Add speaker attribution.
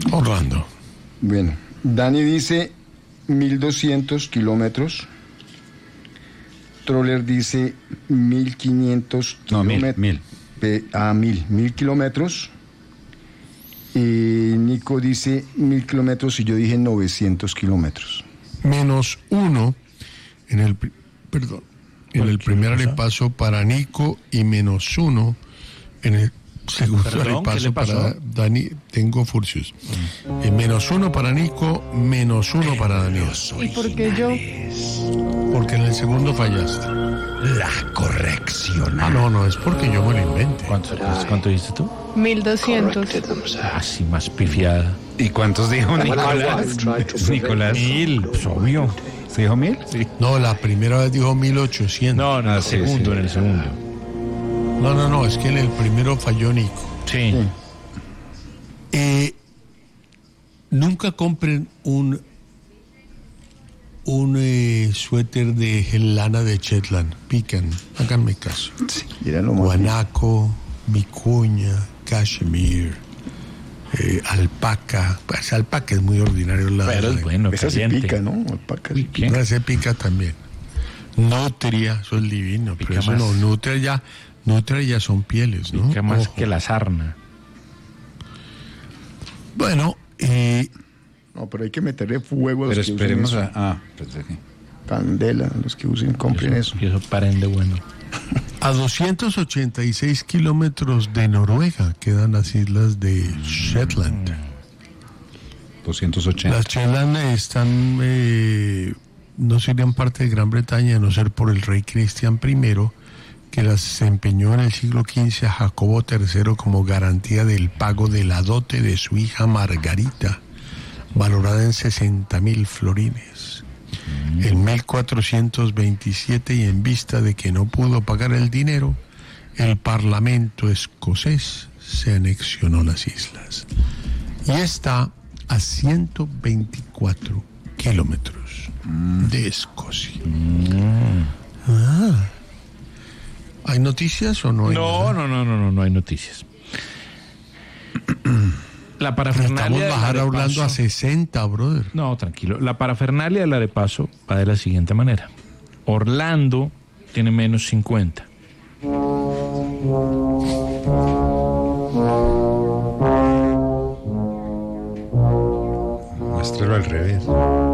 Speaker 1: Orlando.
Speaker 2: Bueno, Dani dice 1.200 kilómetros. Troller dice 1.500 kilómetros.
Speaker 3: No,
Speaker 2: 1.000 kilómetros. Y Nico dice 1.000 kilómetros y yo dije 900 kilómetros.
Speaker 1: Menos 1 en el primer repaso para Nico y menos 1 en el segundo repaso para Dani. Tengo furcios. Menos 1 para Nico, menos 1 para Daniel.
Speaker 4: ¿Y por qué yo?
Speaker 1: Porque en el segundo fallaste.
Speaker 3: La corrección.
Speaker 1: No, es porque yo me lo invente.
Speaker 5: ¿Cuánto dijiste tú?
Speaker 4: 1.200.
Speaker 5: Así más pifiada.
Speaker 3: ¿Y cuántos dijo Nicolás? Nicolás.
Speaker 5: 1.000, pues obvio.
Speaker 3: ¿Se dijo 1.000?
Speaker 5: Sí.
Speaker 1: No, la primera vez dijo 1.800.
Speaker 5: No, en el segundo, en el segundo.
Speaker 1: No, es que en el primero falló Nico.
Speaker 5: Sí.
Speaker 1: Nunca compren un suéter de lana de Shetland. Pican, háganme caso.
Speaker 2: Sí, era lo más
Speaker 1: Guanaco, vicuña, cashmere, alpaca. Pues alpaca es muy ordinario.
Speaker 5: Pero es bueno,
Speaker 2: esa se
Speaker 5: caliente.
Speaker 2: pica, ¿no? Alpaca.
Speaker 5: ¿Qué?
Speaker 1: Ese pica también. Nutria, eso es divino.
Speaker 5: Pica
Speaker 1: Pero eso
Speaker 5: más.
Speaker 1: no, Nutria ya son pieles, ¿no?
Speaker 5: Pica más
Speaker 1: Ojo.
Speaker 5: que la sarna.
Speaker 1: Bueno,
Speaker 2: No, pero hay que meterle fuego a los
Speaker 3: Pero
Speaker 2: que
Speaker 3: esperemos
Speaker 2: usen eso.
Speaker 3: Pensé que...
Speaker 2: Candela, los que usen, compren eso.
Speaker 5: Y eso paren de bueno.
Speaker 1: a 286 kilómetros de Noruega quedan las islas de Shetland.
Speaker 3: 280.
Speaker 1: Las Shetland están, no serían parte de Gran Bretaña a no ser por el rey Cristian I, que las empeñó en el siglo XV a Jacobo III como garantía del pago de la dote de su hija Margarita, valorada en 60.000 florines. En 1427, y en vista de que no pudo pagar el dinero, el Parlamento escocés se anexionó las islas. Y está a 124 kilómetros de Escocia. ¿Hay noticias o no hay nada?
Speaker 5: No hay noticias. La parafernalia
Speaker 1: Necesitamos
Speaker 5: del
Speaker 1: bajar
Speaker 5: arepaso-
Speaker 1: hablando a 60, brother.
Speaker 5: No, tranquilo. La parafernalia del arepaso va de la siguiente manera. Orlando tiene menos 50.
Speaker 3: Muéstralo al revés.